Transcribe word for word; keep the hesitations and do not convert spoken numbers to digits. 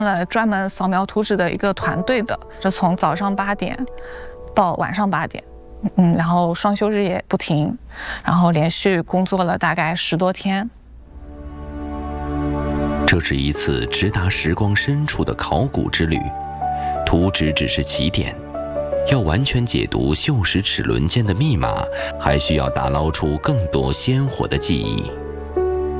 了专门扫描图纸的一个团队的，就从早上八点到晚上八点，嗯，然后双休日也不停，然后连续工作了大概十多天。 这是一次直达时光深处的考古之旅，图纸只是起点，要完全解读锈蚀齿轮间的密码，还需要打捞出更多鲜活的记忆。